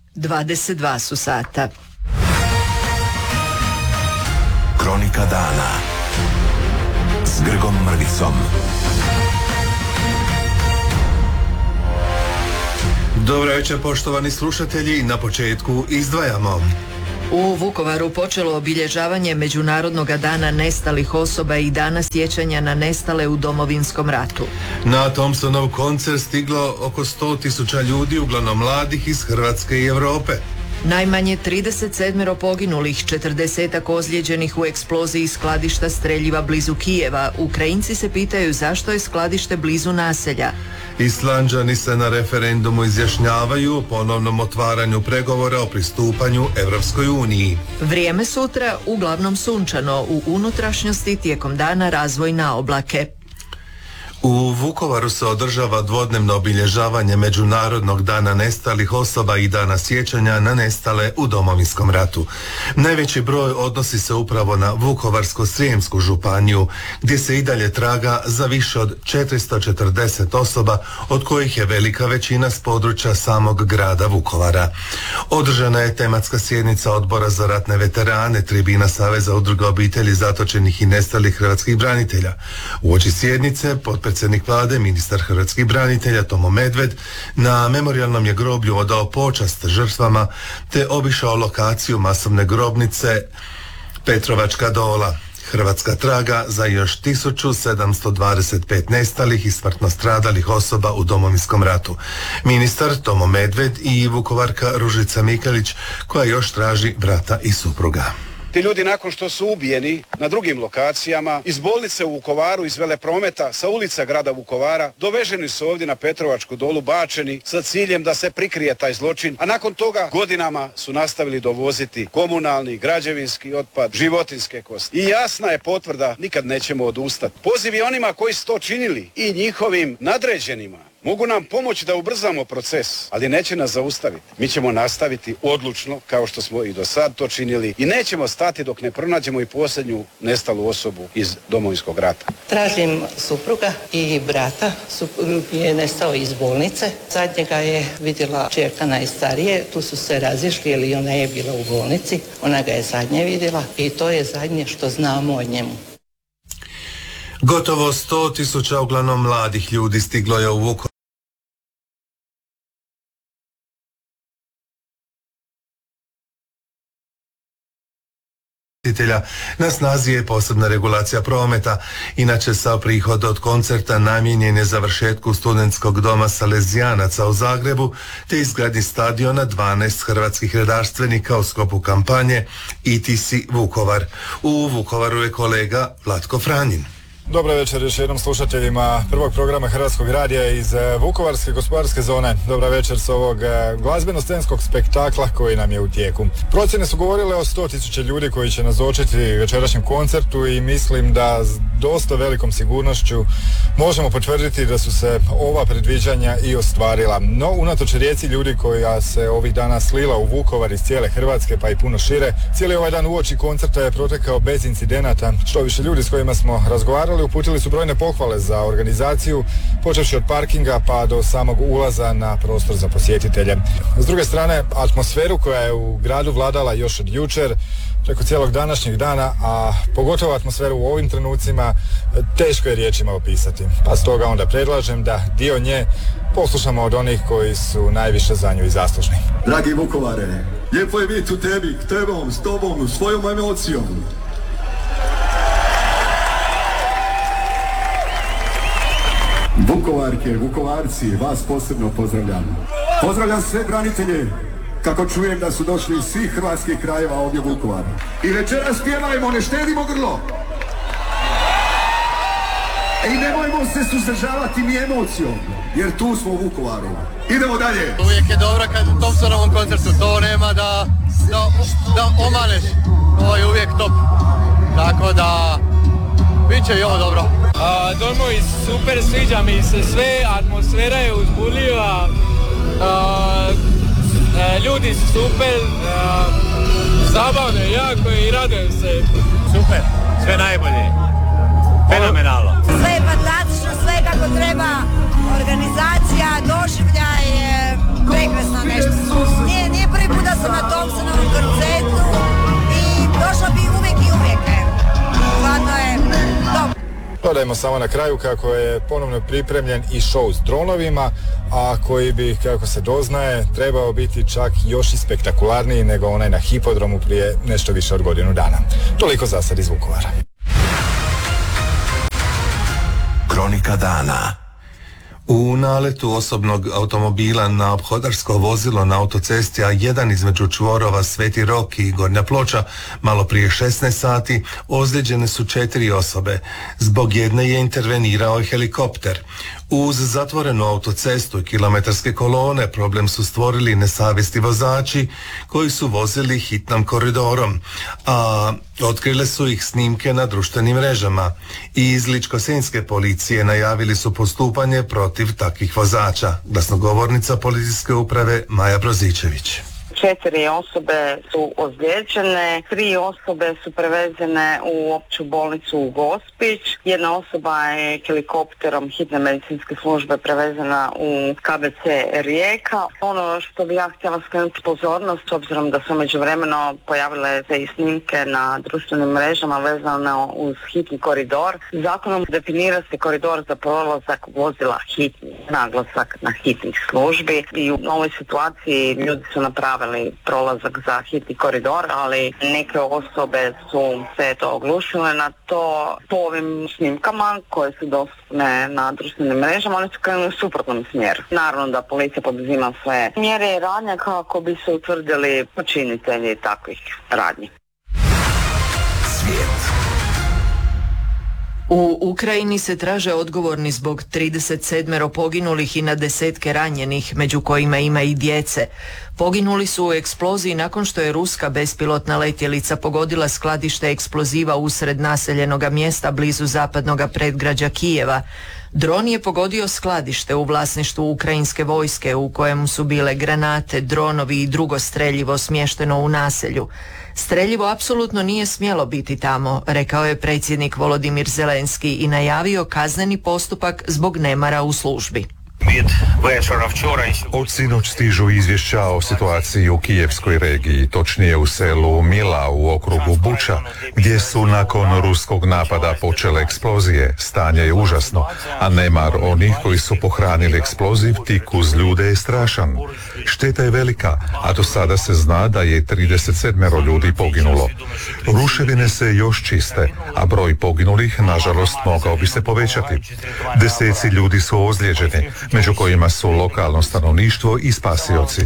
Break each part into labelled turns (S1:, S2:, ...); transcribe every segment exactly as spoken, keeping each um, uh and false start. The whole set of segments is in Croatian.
S1: dvadeset dva su sata.
S2: Kronika dana s Grgom Mrvicom.
S3: Dobro večer, poštovani slušatelji, na početku izdvajamo.
S1: U Vukovaru počelo obilježavanje Međunarodnog dana nestalih osoba i dana sjećanja na nestale u Domovinskom ratu. Na
S3: Thompsonov koncert stiglo oko sto tisuća ljudi, uglavnom mladih iz Hrvatske i Europe.
S1: Najmanje trideset sedam poginulih, četrdesetak ozlijeđenih u eksploziji skladišta streljiva blizu Kijeva. Ukrajinci se pitaju zašto je skladište blizu naselja.
S3: Islanđani se na referendumu izjašnjavaju o ponovnom otvaranju pregovora o pristupanju Evropskoj uniji.
S1: Vrijeme sutra uglavnom sunčano, u unutrašnjosti tijekom dana razvoj na oblake.
S3: U Vukovaru se održava dvodnevno obilježavanje Međunarodnog dana nestalih osoba i dana sjećanja na nestale u Domovinskom ratu. Najveći broj odnosi se upravo na Vukovarsko-srijemsku županiju, gdje se i dalje traga za više od četiristo četrdeset osoba, od kojih je velika većina s područja samog grada Vukovara. Održana je tematska sjednica Odbora za ratne veterane, tribina Saveza udruga obitelji zatočenih i nestalih hrvatskih branitelja. Uoči sjednice potpredsjednik vlade, ministar hrvatskih branitelja Tomo Medved na memorijalnom je groblju odao počast žrtvama te obišao lokaciju masovne grobnice Petrovačka dola. Hrvatska traga za još tisuću sedamsto dvadeset pet nestalih i smrtno stradalih osoba u Domovinskom ratu. Ministar Tomo Medved i Vukovarka Ružica Mikelić, koja još traži brata i supruga.
S4: Ti ljudi nakon što su ubijeni na drugim lokacijama, iz bolnice u Vukovaru, iz Veleprometa, sa ulica grada Vukovara, doveženi su ovdje na Petrovačku dolu, bačeni sa ciljem da se prikrije taj zločin, a nakon toga godinama su nastavili dovoziti komunalni, građevinski otpad, životinjske kosti. I jasna je potvrda, nikad nećemo odustati. Poziv je onima koji su to činili i njihovim nadređenima. Mogu nam pomoći da ubrzamo proces, ali neće nas zaustaviti. Mi ćemo nastaviti odlučno, kao što smo i do sad to činili, i nećemo stati dok ne pronađemo i posljednju nestalu osobu iz Domovinskog rata.
S5: Tražim supruga i brata. Suprug je nestao iz bolnice. Zadnjega je vidjela čerka najstarije. Tu su se razišli, jer ona je bila u bolnici. Ona ga je zadnje vidjela i to je zadnje što znamo o njemu.
S3: Gotovo sto tisuća uglavnom mladih ljudi stiglo je u Vukovar. Na snazi je posebna regulacija prometa, inače sav prihod od koncerta namijenjen je završetku studentskog doma Salezijanaca u Zagrebu te izgradnji stadiona dvanaest hrvatskih redarstvenika u sklopu kampanje I T C Vukovar. U Vukovaru je kolega Vlatko Franjin.
S6: Dobro večer još jednom slušateljima prvog programa Hrvatskog radija iz Vukovarske gospodarske zone. Dobra večer s ovog glazbeno-scenskog spektakla koji nam je u tijeku. Procjene su govorile o sto tisuća ljudi koji će nazočiti večerašnjem koncertu i mislim da s dosta velikom sigurnošću možemo potvrditi da su se ova predviđanja i ostvarila. No, unatoč rijeci ljudi koja se ovih dana slila u Vukovar iz cijele Hrvatske pa i puno šire, cijeli ovaj dan uoči koncerta je protekao bez incidenata. Što više ljudi s kojima smo razgovarali uputili su brojne pohvale za organizaciju, počevši od parkinga pa do samog ulaza na prostor za posjetitelje. S druge strane, atmosferu koja je u gradu vladala još od jučer, preko cijelog današnjeg dana, a pogotovo atmosferu u ovim trenucima, teško je riječima opisati. Pa stoga onda predlažem da dio nje poslušamo od onih koji su najviše za nju i zaslužni.
S7: Dragi Vukovare, lijepo je biti u tebi, k tebom, s tobom, svojom emocijom. Vukovarke, Vukovarci, vas posebno pozdravljam. Pozdravljam sve branitelje, kako čujem da su došli iz svih hrvatskih krajeva ovdje u Vukovar. I večeras pjevajmo, ne štedimo grlo. I nemojmo se suzdržavati ni emocijom, jer tu smo u Vukovaru. Idemo dalje.
S8: Uvijek je dobro kad u Thompsonovom koncertu to nema da, da, da omaneš. Ovo je uvijek top. Tako da, bit će i ovo dobro.
S9: A, domovi super, sviđa mi se sve, atmosfera je uzbudljiva, a, a, ljudi su super, a, zabavno je jako i radujem se.
S10: Super, sve najbolje, fenomenalno.
S11: Sve je fantastično, sve kako treba, organizacija, doživljaj je prekrasno nešto. Nije, nije prvi
S6: Dodajmo samo na kraju kako je ponovno pripremljen i show s dronovima, a koji bi, kako se doznaje, trebao biti čak još i spektakularniji nego onaj na hipodromu prije nešto više od godinu dana. Toliko za sad iz Vukovara.
S2: Kronika dana.
S3: U naletu osobnog automobila na ophodarsko vozilo na autocesti A jedan između čvorova Sveti Rok i Gornja Ploča malo prije šesnaest sati ozlijeđene su četiri osobe. Zbog jedne je intervenirao helikopter. Uz zatvorenu autocestu i kilometarske kolone problem su stvorili nesavjesni vozači koji su vozili hitnom koridorom, a otkrile su ih snimke na društvenim mrežama. I iz Ličko-senjske policije najavili su postupanje protiv takvih vozača. Glasnogovornica policijske uprave Maja Brozičević.
S12: Četiri osobe su ozlijeđene, tri osobe su prevezene u opću bolnicu u Gospić, jedna osoba je helikopterom hitne medicinske službe prevezena u K B C Rijeka. Ono što bi ja htjela skrenuti pozornost, s obzirom da su međuvremeno pojavile se i snimke na društvenim mrežama vezano uz hitni koridor, zakonom definira se koridor za prolazak vozila hitni, naglasak na hitnih službi i u ovoj situaciji ljudi su napravili prolazak za hitni koridor, ali neke osobe su se to oglušile na to. Po ovim snimkama koje su dostupne na društvenim mrežama, one su krenuli u suprotnom smjeru. Naravno da policija poduzima sve mjere i radnje kako bi se utvrdili počinitelji takvih radnji.
S2: Svijet.
S1: U Ukrajini se traže odgovorni zbog trideset sedam poginulih i na desetke ranjenih, među kojima ima i djece. Poginuli su u eksploziji nakon što je ruska bespilotna letjelica pogodila skladište eksploziva usred naseljenog mjesta blizu zapadnog predgrađa Kijeva. Dron je pogodio skladište u vlasništvu ukrajinske vojske u kojem su bile granate, dronovi i drugo streljivo smješteno u naselju. Streljivo apsolutno nije smjelo biti tamo, rekao je predsjednik Volodimir Zelenski i najavio kazneni postupak zbog nemara u službi.
S13: Od sinoć stižu izvješća o situaciji u kijevskoj regiji, točnije u selu Mila u okrugu Buča, gdje su nakon ruskog napada počele eksplozije. Stanje je užasno, a nemar onih koji su pohranili eksploziv tik uz ljude je strašan. Šteta je velika, a do sada se zna da je trideset sedam ljudi poginulo. Ruševine se još čiste, a broj poginulih, nažalost, mogao bi se povećati. Deseci ljudi su ozlijeđeni, među kojima su lokalno stanovništvo i spasioci.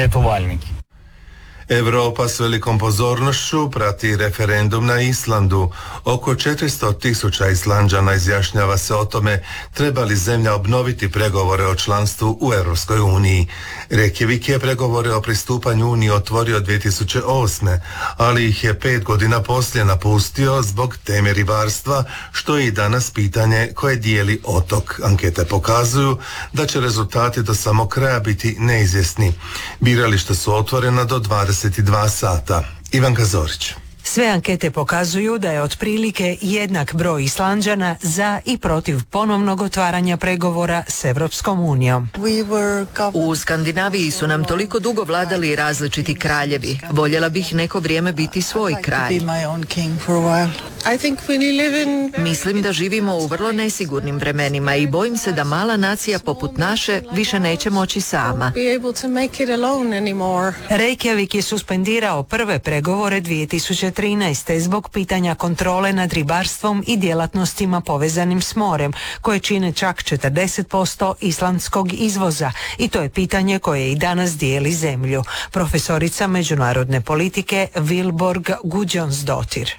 S3: Europa s velikom pozornošću prati referendum na Islandu. Oko četiristo tisuća Islanđana izjašnjava se o tome treba li zemlja obnoviti pregovore o članstvu u Europskoj uniji. Reykjavik je pregovore o pristupanju Uniji otvorio dvije tisuće osme, ali ih je pet godina poslije napustio zbog teme ribarstva, što je i danas pitanje koje dijeli otok. Ankete pokazuju da će rezultati do samog kraja biti neizvjesni. Birališta su otvorena do dvadeset dva sata. Ivanka Zorić.
S14: Sve ankete pokazuju da je otprilike jednak broj Islanđana za i protiv ponovnog otvaranja pregovora s Europskom unijom.
S1: U Skandinaviji su nam toliko dugo vladali različiti kraljevi. Voljela bih neko vrijeme biti svoj kralj. Mislim da živimo u vrlo nesigurnim vremenima i bojim se da mala nacija poput naše više neće moći sama.
S14: Reykjavik je suspendirao prve pregovore dvije tisuće trinaeste zbog pitanja kontrole nad ribarstvom i djelatnostima povezanim s morem, koje čine čak četrdeset posto islandskog izvoza, i to je pitanje koje i danas dijeli zemlju. Profesorica međunarodne politike Vilborg Gudjonsdottir.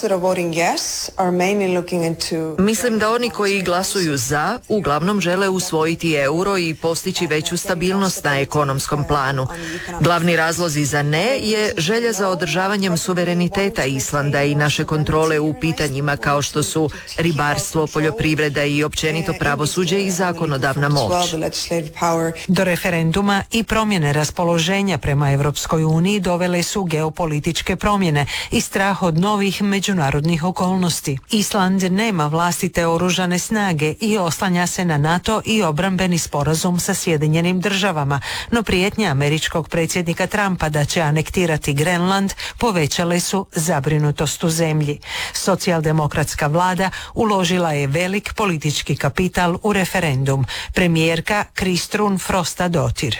S1: Mislim da oni koji glasuju za uglavnom žele usvojiti euro i postići veću stabilnost na ekonomskom planu. Glavni razlozi za ne je želja za održavanjem suvereniteta Islanda i naše kontrole u pitanjima kao što su ribarstvo, poljoprivreda i općenito pravosuđe i zakonodavna moć.
S14: Do referenduma i promjene raspoloženja prema Europskoj uniji dovele su geopolitičke promjene i strah od novih međunarodnih novih okolnosti. Island nema vlastite oružane snage i oslanja se na NATO i obrambeni sporazum sa Sjedinjenim državama, no prijetnje američkog predsjednika Trumpa da će anektirati Grenland povećale su zabrinutost u zemlji. Socijaldemokratska vlada uložila je velik politički kapital u referendum. Premijerka Kristrún Frostadóttir.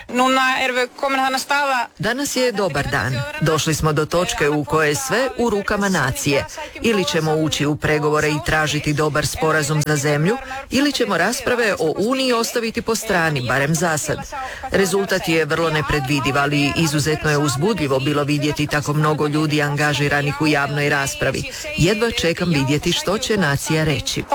S1: Danas je dobar dan. Došli smo do točke u kojoj je sve u rukama nacije. Ili ćemo ući u pregovore i tražiti dobar sporazum za zemlju, ili ćemo rasprave o Uniji ostaviti po strani, barem za sad. Rezultat je vrlo nepredvidiv, ali izuzetno je uzbudljivo bilo vidjeti tako mnogo ljudi angažiranih u javnoj raspravi. Jedva čekam vidjeti što će nacija reći.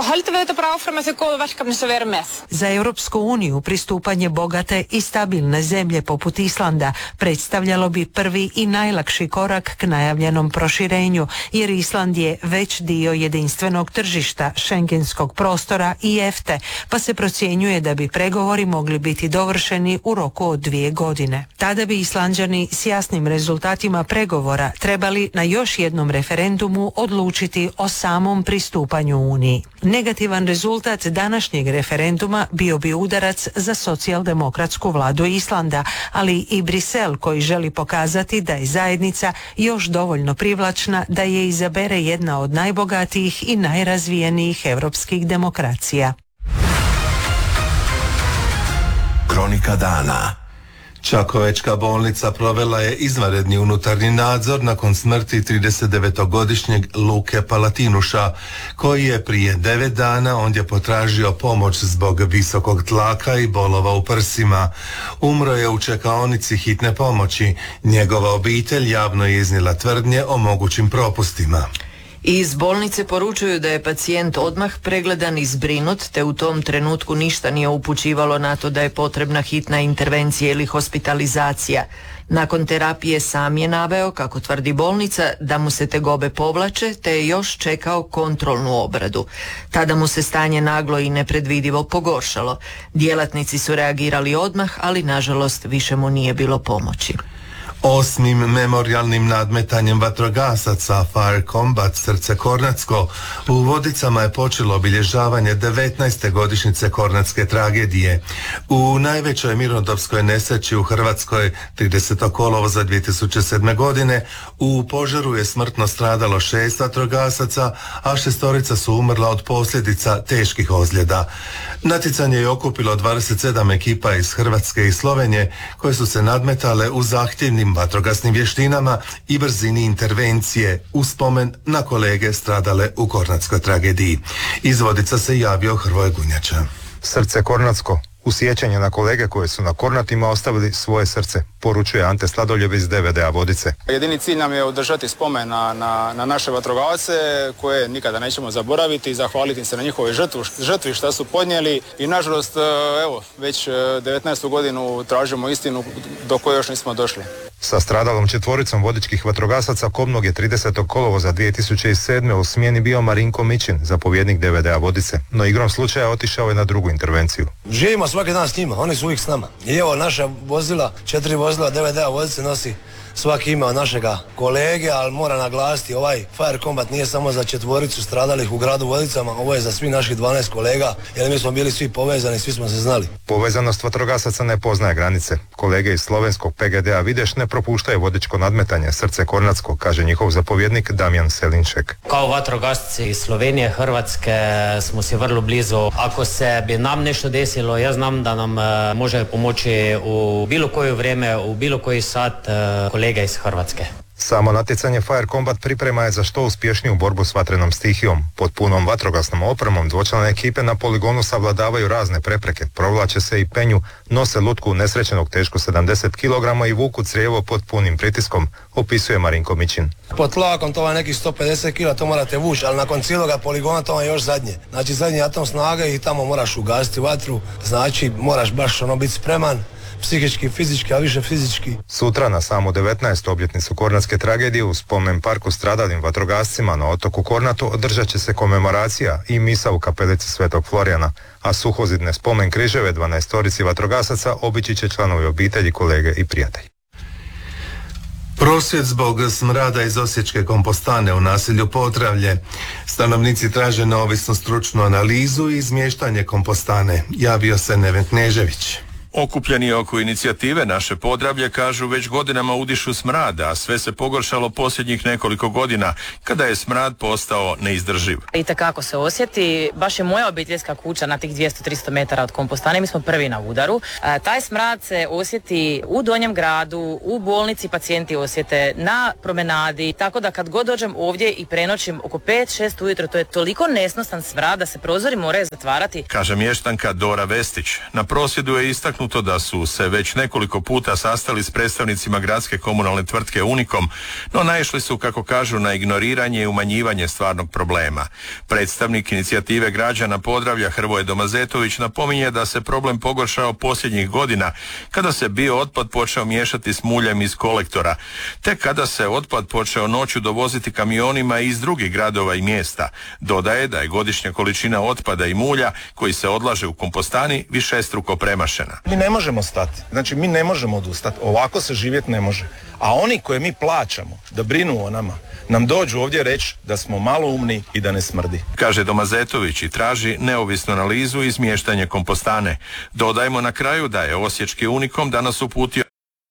S14: Za Europsku uniju pristupanje bogate i stabilne zemlje poput Islanda predstavljalo bi prvi i najlakši korak k najavljenom proširenju, jer Island je već dio jedinstvenog tržišta, šengenskog prostora i E F T E, pa se procjenjuje da bi pregovori mogli biti dovršeni u roku od dvije godine. Tada bi Islanđani s jasnim rezultatima pregovora trebali na još jednom referendumu odlučiti o samom pristupanju Uniji. Negativan rezultat današnjeg referenduma bio bi udarac za socijaldemokratsku vladu Islanda, ali i Brisel koji želi pokazati da je zajednica još dovoljno privlačna da je izabere jedna od najbogatijih i najrazvijenijih europskih demokracija.
S2: Kronika dana.
S3: Čakovečka bolnica provela je izvanredni unutarnji nadzor nakon smrti tridesetdevetogodišnjeg Luke Palatinuša, koji je prije devet dana ondje potražio pomoć zbog visokog tlaka i bolova u prsima. Umro je u čekaonici hitne pomoći. Njegova obitelj javno je iznijela tvrdnje o mogućim propustima.
S1: Iz bolnice poručuju da je pacijent odmah pregledan i zbrinut, te u tom trenutku ništa nije upućivalo na to da je potrebna hitna intervencija ili hospitalizacija. Nakon terapije sam je naveo, kako tvrdi bolnica, da mu se tegobe povlače, te je još čekao kontrolnu obradu. Tada mu se stanje naglo i nepredvidivo pogoršalo. Djelatnici su reagirali odmah, ali nažalost više mu nije bilo pomoći.
S3: Osmim memorijalnim nadmetanjem vatrogasaca Fire Combat Srce Kornatsko u Vodicama je počelo obilježavanje devetnaeste godišnjice Kornatske tragedije. U najvećoj mirnodopskoj nesreći u Hrvatskoj tridesetog kolovoza dvije tisuće sedme. godine u požaru je smrtno stradalo šest vatrogasaca, a šestorica su umrla od posljedica teških ozljeda. Natjecanje je okupilo dvadeset sedam ekipa iz Hrvatske i Slovenije koje su se nadmetale u zahtjevnim vatrogasnim vještinama i brzini intervencije u spomen na kolege stradale u Kornatskoj tragediji. Iz Vodica se javio Hrvoje Gunjača.
S15: Srce Kornatsko, u sjećanje na kolege koje su na Kornatima ostavili svoje srce, poručuje Ante Sladoljev iz D V D-a Vodice.
S16: Jedini cilj nam je održati spomen na, na, na naše vatrogasce koje nikada nećemo zaboraviti i zahvaliti se na njihove žrtvu, žrtvi što su podnijeli i nažalost evo već devetnaestu godinu tražimo istinu do koje još nismo došli.
S15: Sa stradalom četvoricom vodičkih vatrogasaca kobnog je tridesetog kolovoza dvije tisuće sedme. u smjeni bio Marinko Mićin, zapovjednik D V D-a Vodice, no igrom slučaja otišao je na drugu intervenciju.
S17: Živimo svaki dan s njima, oni su uvijek s nama. I evo naša vozila, četiri vozila D V D-a Vodice nosi svaki ima našega kolege, ali mora naglasiti ovaj Fire Combat nije samo za četvoricu stradalih u gradu Vodicama, ovo je za svi naših dvanaest kolega, jer mi smo bili svi povezani, svi smo se znali.
S15: Povezanost vatrogasaca ne poznaje granice. Kolege iz slovenskog P G D-a Videš ne propuštaju vodičko nadmetanje Srce Kornatsko, kaže njihov zapovjednik Damjan Selinček.
S18: Kao vatrogasci iz Slovenije, Hrvatske smo si vrlo blizu. Ako se bi nam nešto desilo, ja znam da nam uh, može pomoći u bilo koje vrijeme, u bilo koji sat uh, kolega iz Hrvatske.
S15: Samo natjecanje Fire Combat priprema je za što uspješniju borbu s vatrenom stihijom. Pod punom vatrogasnom opremom dvočlane ekipe na poligonu savladavaju razne prepreke, provlače se i penju, nose lutku nesrećenog teško sedamdeset kilograma i vuku crijevo pod punim pritiskom, opisuje Marinko Mićin.
S17: Pod tlakom to je nekih sto pedeset kila, to morate vući, ali nakon cijeloga poligona to je još zadnje. Znači zadnji atom snage i tamo moraš ugasiti vatru, znači moraš baš ono biti spreman. Psihički, fizički, a više fizički.
S15: Sutra na samu devetnaestu obljetnicu Kornatske tragedije u spomen parku stradalim vatrogascima na otoku Kornatu održat će se komemoracija i misa u kapelici Svetog Florijana, a suhozidne spomen križeve dvanaestorici vatrogasaca obići će članovi obitelji, kolege i prijatelji.
S3: Prosvjed zbog smrada iz osječke kompostane u naselju Potravlje. Stanovnici traže neovisnu stručnu analizu i izmještanje kompostane. Javio se Neven Knežević.
S19: Okupljeni oko inicijative Naše Podravlje kažu već godinama udišu smrada, a sve se pogoršalo posljednjih nekoliko godina kada je smrad postao neizdrživ.
S20: I takako se osjeti, baš je moja obiteljska kuća na tih dvjesto do tristo metara od kompostane, mi smo prvi na udaru. E, taj smrad se osjeti u Donjem gradu, u bolnici pacijenti osjete, na promenadi, tako da kad god dođem ovdje i prenoćim oko pet šest ujutro, to je toliko nesnosan smrad da se prozori moraju zatvarati.
S19: Kaže mještanka Dora Vestić. Na prosvjedu je istaknuto da su se već nekoliko puta sastali s predstavnicima gradske komunalne tvrtke Unikom, no naišli su, kako kažu, na ignoriranje i umanjivanje stvarnog problema. Predstavnik inicijative građana Podravlja Hrvoje Domazetović napominje da se problem pogoršao posljednjih godina kada se bio otpad počeo miješati s muljem iz kolektora, te kada se otpad počeo noću dovoziti kamionima iz drugih gradova i mjesta. Dodaje da je godišnja količina otpada i mulja koji se odlaže u kompostani višestruko premašena.
S21: Mi ne možemo stati, znači mi ne možemo odustati, ovako se živjeti ne može. A oni koje mi plaćamo da brinu o nama, nam dođu ovdje reći da smo maloumni i da ne smrdi.
S19: Kaže Domazetović i traži neovisnu analizu i izmještanje kompostane. Dodajmo na kraju da je osječki Unikom danas uputio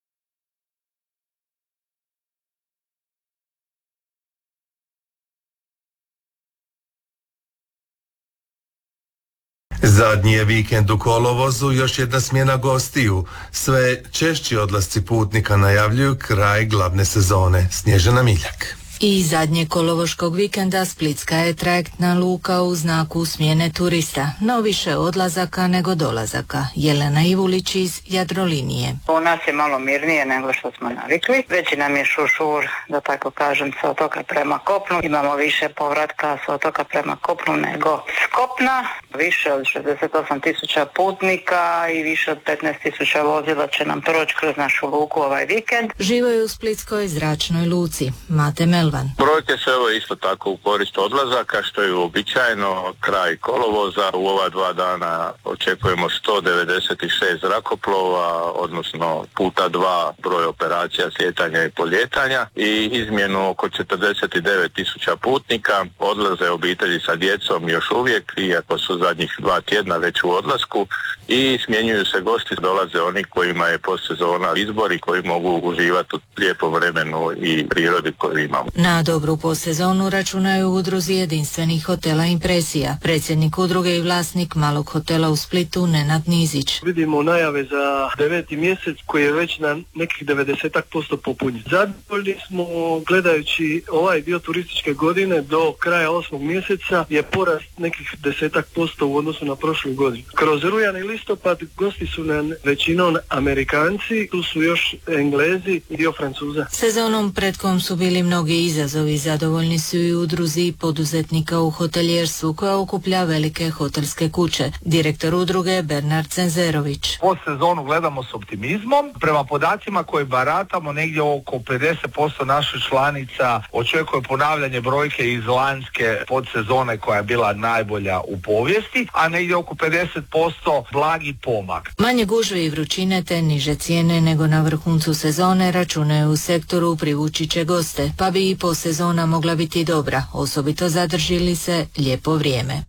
S3: Zadnji je vikend u kolovozu, još jedna smjena gostiju. Sve češći odlasci putnika najavljuju kraj glavne sezone. Snježana Miljak.
S22: I zadnjeg kolovoškog vikenda Splitska je trajektna luka u znaku smjene turista, no više odlazaka nego dolazaka. Jelena Ivulić iz Jadrolinije.
S12: U nas je malo mirnije nego što smo navikli. Veći nam je šušur, da tako kažem, sa otoka prema kopnu. Imamo više povratka sa otoka prema kopnu nego s kopna. Više od šezdeset osam tisuća putnika i više od petnaest tisuća vozila će nam proći kroz našu luku ovaj vikend.
S22: Živaju u Splitskoj zračnoj luci. Mate Mel.
S23: Brojke su evo isto tako u korist odlazaka, što je uobičajeno kraj kolovoza. U ova dva dana očekujemo sto devedeset šest zrakoplova, odnosno puta dva broj operacija slijetanja i poljetanja i izmjenu oko četrdeset devet tisuća putnika. Odlaze obitelji sa djecom još uvijek, iako su zadnjih dva tjedna već u odlasku, i smjenjuju se gosti, dolaze oni kojima je postsezona izbor i koji mogu uživati u lijepom vremenu i prirodi koju imamo.
S22: Na dobru postsezonu računaju u udruzi jedinstvenih hotela Impresija. Predsjednik udruge i vlasnik malog hotela u Splitu Nenad Nizić.
S24: Vidimo najave za deveti mjesec koji je već na nekih devedeset posto popunjen. Zadovoljni smo gledajući ovaj dio turističke godine do kraja osmog mjeseca je porast nekih desetak posto u odnosu na prošlu godinu. Kroz rujan i listopad gosti su nam većinom Amerikanci, tu su još Englezi i dio Francuza.
S22: Sezonom pred kom su bili mnogi izazovi, zadovoljni su i udruzi poduzetnika u hoteljerstvu koja okuplja velike hotelske kuće. Direktor udruge Bernard Cenzerović.
S25: Po sezonu gledamo s optimizmom. Prema podacima koje baratamo, negdje oko pedeset posto naših članica očekuje ponavljanje brojke iz lanjske podsezone koja je bila najbolja u povijesti, a negdje oko pedeset posto blagi pomak.
S22: Manje gužve i vrućine te niže cijene nego na vrhuncu sezone računaju u sektoru privući će goste, pa bi i postsezona mogla biti dobra, osobito zadrži li se lijepo vrijeme.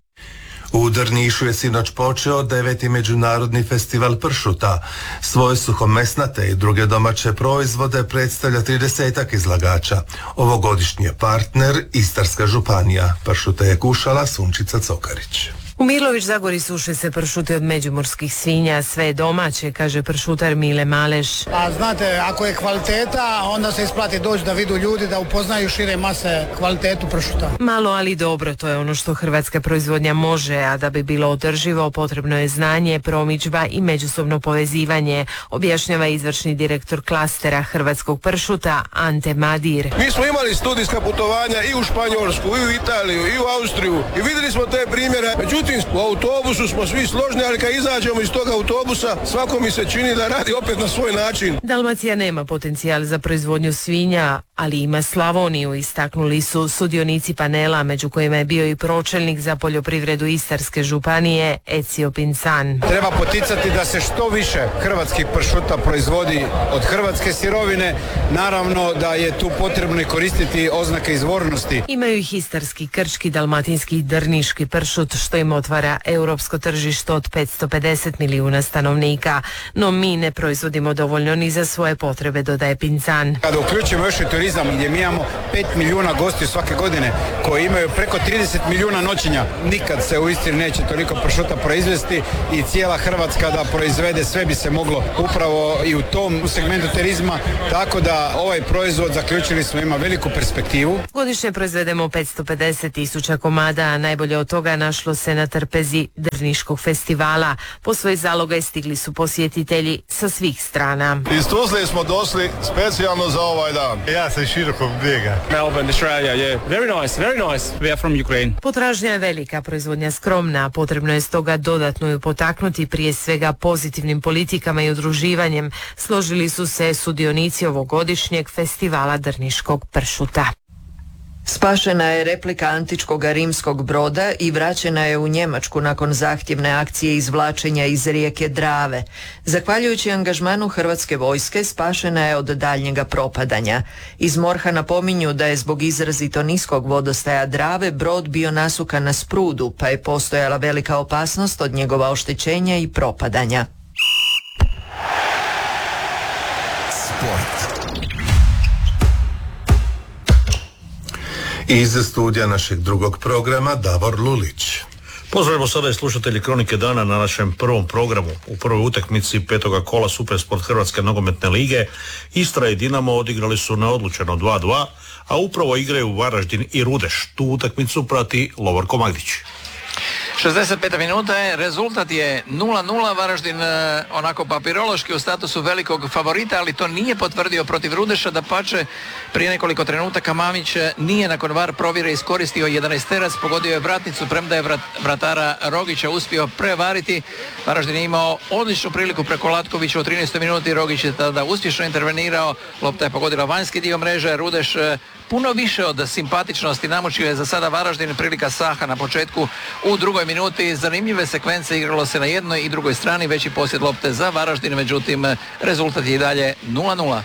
S3: U Drnišu je sinoć počeo deveti međunarodni festival pršuta. Svoje suhomesnate i druge domaće proizvode predstavlja tridesetak izlagača. Ovogodišnji je partner Istarska županija. Pršute je kušala Sunčica Cokarić.
S14: U Milović Zagori suše se pršute od međimurskih svinja, sve domaće, kaže pršutar Mile Maleš.
S26: A znate, ako je kvaliteta, onda se isplati doći da vidu ljudi, da upoznaju šire mase kvalitetu pršuta.
S14: Malo, ali dobro, to je ono što hrvatska proizvodnja može, a da bi bilo održivo potrebno je znanje, promidžba i međusobno povezivanje, objašnjava izvršni direktor klastera hrvatskog pršuta Ante Madir.
S27: Mi smo imali studijska putovanja i u Španjolsku, i u Italiju, i u Austriju i vidjeli smo te primjere. Međutim, u autobusu smo svi složni, ali kad izađemo iz toga autobusa, svako mi se čini da radi opet na svoj način.
S14: Dalmacija nema potencijal za proizvodnju svinja,
S4: ali ima Slavoniju, istaknuli su sudionici panela, među kojima je bio i pročelnik za poljoprivredu Istarske županije Ezio Pinzan.
S5: Treba poticati da se što više hrvatskih pršuta proizvodi od hrvatske sirovine, naravno da je tu potrebno i koristiti oznake izvornosti.
S4: Imaju ih istarski, krčki, dalmatinski i drniški pršut, što im otvara europsko tržište od petsto pedeset milijuna stanovnika, no mi ne proizvodimo dovoljno ni za svoje potrebe, dodaje Pinzan.
S5: Kada uključimo još i turizam gdje mi imamo pet milijuna gostiju svake godine koji imaju preko trideset milijuna noćenja, nikad se u Istri neće toliko pršuta proizvesti i cijela Hrvatska da proizvede, sve bi se moglo upravo i u tom segmentu turizma, tako da ovaj proizvod, zaključili smo, ima veliku perspektivu.
S4: Godišnje proizvedemo petsto pedeset tisuća komada, a najbolje od toga našlo se na trpezi Drniškog festivala. Po svoj zalogaj stigli su posjetitelji sa svih strana.
S27: Iz Tuzle smo došli specijalno za ovaj dan.
S5: Ja sam širokog brijega.
S7: Melbourne, Australia, yeah. Very nice, very nice. We are from Ukraine.
S4: Potražnja je velika, proizvodnja skromna, potrebno je stoga dodatno ju potaknuti, prije svega pozitivnim politikama i udruživanjem, složili su se sudionici ovogodišnjeg festivala drniškog pršuta.
S1: Spašena je replika antičkog rimskog broda i vraćena je u Njemačku nakon zahtjevne akcije izvlačenja iz rijeke Drave. Zahvaljujući angažmanu hrvatske vojske spašena je od daljnjega propadanja. Iz MORH-a napominju da je zbog izrazito niskog vodostaja Drave brod bio nasukan na sprudu, pa je postojala velika opasnost od njegova oštećenja i propadanja.
S3: Iz studija našeg drugog programa Davor Lulić.
S8: Pozdravimo sada i slušatelji Kronike dana na našem prvom programu. U prvoj utakmici petoga kola Supersport Hrvatske nogometne lige Istra i Dinamo odigrali su neodlučeno dva dva, a upravo igraju Varaždin i Rudeš. Tu utakmicu prati Lovorko Magdić.
S9: šezdeset peta minuta je, rezultat je nula nula, Varaždin e, onako papirološki u statusu velikog favorita, ali to nije potvrdio protiv Rudeša, dapače prije nekoliko trenutaka Mamić nije nakon var provjere iskoristio jedanaesterac, pogodio je vratnicu, premda je vrat, vratara Rogića uspio prevariti. Varaždin je imao odličnu priliku preko Latkovića u trinaestoj minuti, Rogić je tada uspješno intervenirao, lopta je pogodila vanjski dio mreže, Rudeš e, puno više od simpatičnosti namučio je za sada Varaždin, prilika Saha na početku u drugoj minuti, zanimljive sekvence, igralo se na jednoj i drugoj strani, veći posjed lopte za Varaždin, međutim rezultat je i dalje nula nula.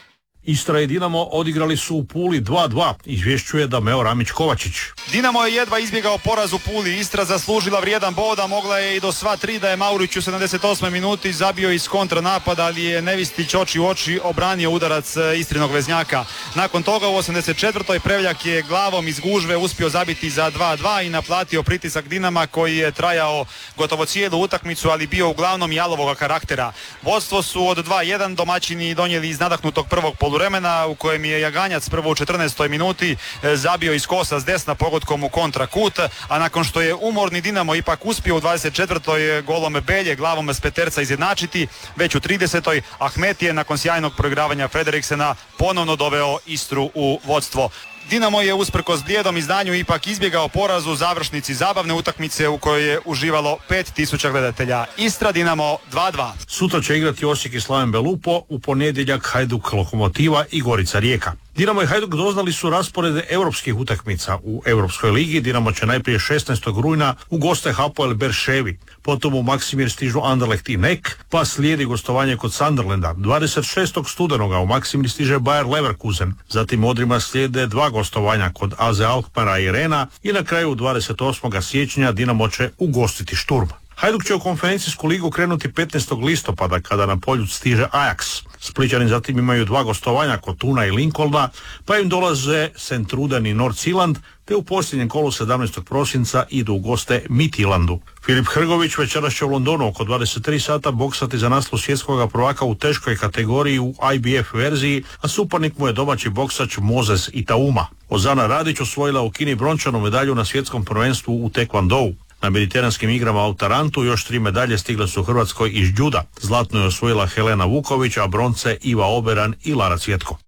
S8: Istra i Dinamo odigrali su u Puli dva dva, izvješćuje Dameo Ramić-Kovačić.
S10: Dinamo je jedva izbjegao poraz u Puli, Istra zaslužila vrijedan bod, a mogla je i do sva tri da je Maurić u sedamdeset osmoj minuti zabio iz kontranapada, ali je Nevistić oči u oči obranio udarac Istrinog veznjaka. Nakon toga u osamdeset četvrtoj Prevljak je glavom iz gužve uspio zabiti za dva dva i naplatio pritisak Dinama koji je trajao gotovo cijelu utakmicu, ali bio uglavnom jalovoga karaktera. Vodstvo su od dva jedan domaćini donijeli iz nadahnutog prvog polu vremena u kojem je Jaganjac prvo u četrnaestoj minuti zabio iz kosa s desna pogodkom u kontrakut, a nakon što je umorni Dinamo ipak uspio u dvadeset četvrtoj golom Belje glavom s peterca izjednačiti, već u tridesetoj Ahmet je nakon sjajnog proigravanja Frederiksena ponovno doveo Istru u vodstvo. Dinamo je usprkos blijedom izdanju ipak izbjegao poraz u završnici zabavne utakmice u kojoj je uživalo pet tisuća gledatelja. Istra Dinamo dva dva.
S8: Sutra će igrati Osijek i Slaven Belupo, u ponedjeljak Hajduk Lokomotiva i Gorica Rijeka. Dinamo i Hajduk doznali su rasporede europskih utakmica. U Europskoj ligi Dinamo će najprije šesnaestog rujna u goste Hapoel Berševi, potom u Maksimir stižu Anderlecht i Nek, pa slijedi gostovanje kod Sunderlanda. dvadeset šestog studenoga u Maksimir stiže Bayer Leverkusen, zatim odrima slijede dva gostovanja kod A Z Alkmaara i Rena i na kraju dvadeset osmog siječnja Dinamo će ugostiti Šturm. Hajduk će u konferencijsku ligu krenuti petnaestog listopada kada na polju stiže Ajax. Splićani zatim imaju dva gostovanja kod Tuna i Lincolna, pa im dolaze Sentruden i Nordsjælland, te u posljednjem kolu sedamnaestog prosinca idu u goste Midtjyllandu. Filip Hrgović večeras će u Londonu oko dvadeset tri sata boksati za naslov svjetskog prvaka u teškoj kategoriji u I B F verziji, a suparnik mu je domaći boksač Moses Itauma. Ozana Radić osvojila u Kini brončanu medalju na svjetskom prvenstvu u tekvandou. Na mediteranskim igrama u Tarantu još tri medalje stigle su u Hrvatskoj iz džuda. Zlatno je osvojila Helena Vuković, a bronce Iva Oberan i Lara Cvjetko.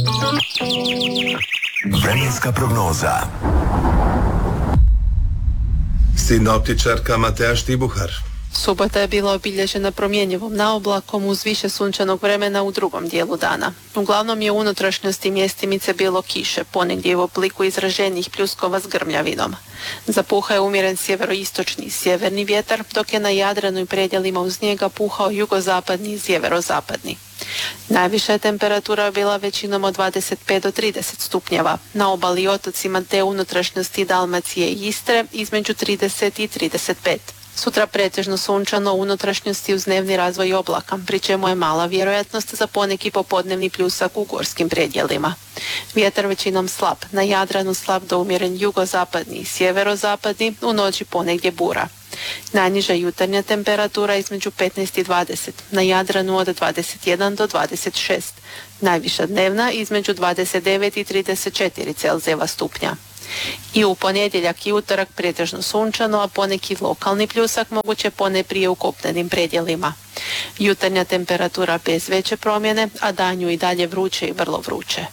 S2: Vremenska prognoza.
S3: Sinoptičarka Matea Štibuhar.
S6: Subota je bila obilježena promjenjivom naoblakom uz više sunčanog vremena u drugom dijelu dana. Uglavnom je u unutrašnjosti mjestimice bilo kiše, ponegdje u obliku izraženijih pljuskova s grmljavinom. Zapuhao je umjeren sjeveroistočni i sjeverni vjetar, dok je na Jadranu i predjelima uz njega puhao jugozapadni i sjeverozapadni. Najviša je temperatura bila većinom od dvadeset pet do trideset stupnjeva, na obali i otocima te unutrašnjosti Dalmacije i Istre između trideset i trideset pet. Sutra pretežno sunčano u unutrašnjosti uz dnevni razvoj oblaka, pri čemu je mala vjerojatnost za poneki popodnevni pljusak u gorskim predjelima. Vjetar većinom slab, na Jadranu slab do umjeren jugozapadni i sjeverozapadni, u noći ponegdje bura. Najniža jutarnja temperatura između petnaest i dvadeset, na Jadranu od dvadeset jedan do dvadeset šest, najviša dnevna između dvadeset devet i trideset četiri Celzijeva stupnja. I u ponedjeljak i utorak pretežno sunčano, a poneki lokalni pljusak moguće poneprije u kopnenim predjelima. Jutarnja temperatura bez veće promjene, a danju i dalje vruće i vrlo vruće.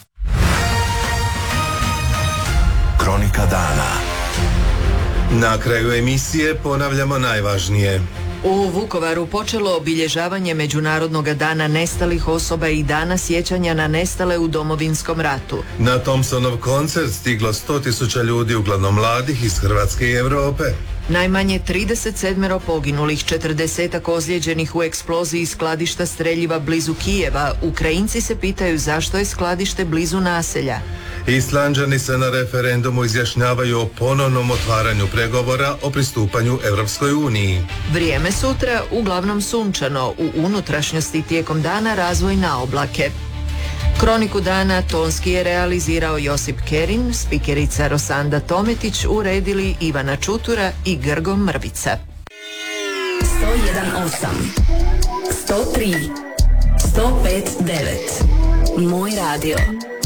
S2: Kronika dana.
S3: Na kraju emisije ponavljamo najvažnije.
S1: U Vukovaru počelo obilježavanje Međunarodnog dana nestalih osoba i dana sjećanja na nestale u Domovinskom ratu.
S3: Na Thompsonov koncert stiglo sto tisuća ljudi, uglavnom mladih iz Hrvatske i Europe.
S1: Najmanje trideset sedam poginulih, četrdeset ozlijeđenih u eksploziji skladišta streljiva blizu Kijeva. Ukrajinci se pitaju zašto je skladište blizu naselja.
S3: Islanđani se na referendumu izjašnjavaju o ponovnom otvaranju pregovora o pristupanju Europskoj uniji.
S1: Vrijeme sutra uglavnom sunčano, u unutrašnjosti tijekom dana razvoj na oblake. Kroniku dana tonski je realizirao Josip Kerin, spikerica Rosanda Tometić, uredili Ivana Čutura i Grgo Mrvica.
S11: sto jedan osam, sto tri, sto pet devet. Moj radio.